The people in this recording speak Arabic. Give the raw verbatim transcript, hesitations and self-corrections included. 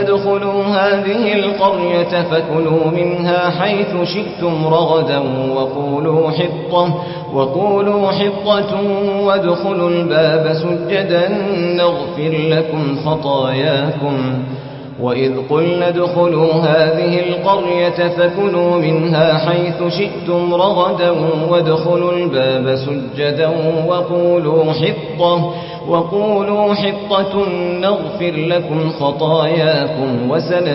ادخلوا هذه القرية فكلوا منها حيث شئتم رغدا وقولوا حطة وقولوا حطة وادخلوا الباب سجدا نغفر لكم خطاياكم وإذ قلنا ادخلوا هذه القرية فكلوا منها حيث شئتم رغدا وادخلوا الباب سجدا وقولوا حطة وقولوا حطة نغفر لكم خطاياكم وسنزيد